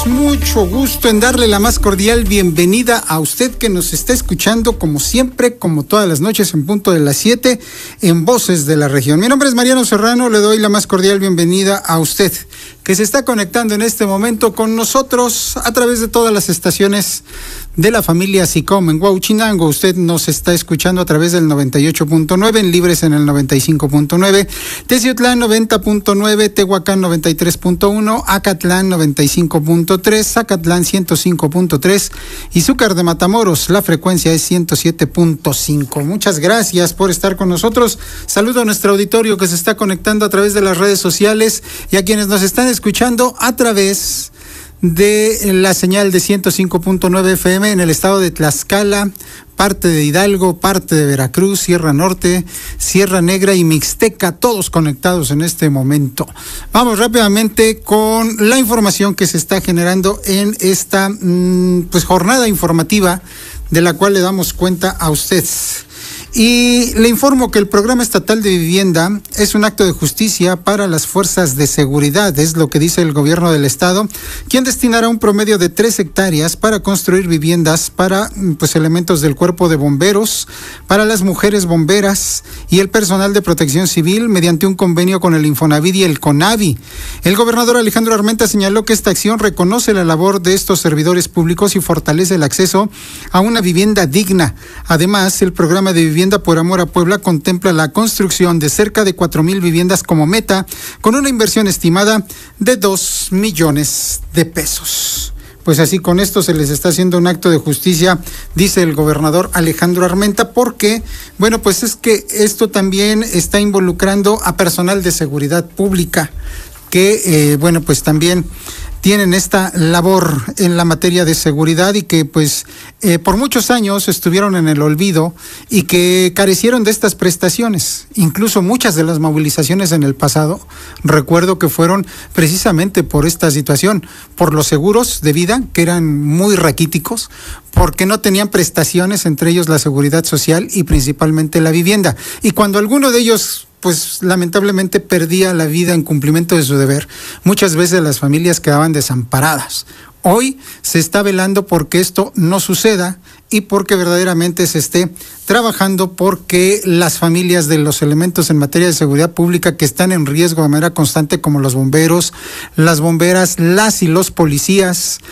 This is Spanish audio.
tenemos mucho gusto en darle la más cordial bienvenida a usted que nos está escuchando como siempre, como todas las noches en punto de las 7 en Voces de la Región. Mi nombre es Mariano Serrano, le doy la más cordial bienvenida a usted que se está conectando en este momento con nosotros a través de todas las estaciones de la familia SICOM en Huauchinango. Usted nos está escuchando a través del 98.9, en Libres en el 95.9, Teciutlán 90.9, Tehuacán 93.1, Acatlán 95.3, Zacatlán 105.3 y Zúcar de Matamoros, la frecuencia es 107.5. Muchas gracias por estar con nosotros. Saludo a nuestro auditorio que se está conectando a través de las redes sociales y a quienes nos están escuchando a través de la señal de 105.9 FM en el estado de Tlaxcala, parte de Hidalgo, parte de Veracruz, Sierra Norte, Sierra Negra y Mixteca, todos conectados en este momento. Vamos rápidamente con la información que se está generando en esta jornada informativa de la cual le damos cuenta a usted. Y le informo que el Programa Estatal de Vivienda es un acto de justicia para las fuerzas de seguridad, es lo que dice el gobierno del estado, quien destinará un promedio de 3 hectáreas para construir viviendas para elementos del cuerpo de bomberos, para las mujeres bomberas y el personal de protección civil mediante un convenio con el Infonavit y el CONAVI. El gobernador Alejandro Armenta señaló que esta acción reconoce la labor de estos servidores públicos y fortalece el acceso a una vivienda digna. Además, el programa de Vivienda por Amor a Puebla contempla la construcción de cerca de 4,000 viviendas como meta, con una inversión estimada de 2 millones de pesos. Pues así con esto se les está haciendo un acto de justicia, dice el gobernador Alejandro Armenta, porque, es que esto también está involucrando a personal de seguridad pública, que, también tienen esta labor en la materia de seguridad y que por muchos años estuvieron en el olvido y que carecieron de estas prestaciones. Incluso muchas de las movilizaciones en el pasado, recuerdo que fueron precisamente por esta situación, por los seguros de vida que eran muy raquíticos, porque no tenían prestaciones, entre ellos la seguridad social y principalmente la vivienda. Y cuando alguno de ellos lamentablemente perdía la vida en cumplimiento de su deber, muchas veces las familias quedaban desamparadas. Hoy se está velando porque esto no suceda y porque verdaderamente se esté trabajando porque las familias de los elementos en materia de seguridad pública que están en riesgo de manera constante, como los bomberos, las bomberas, las y los policías,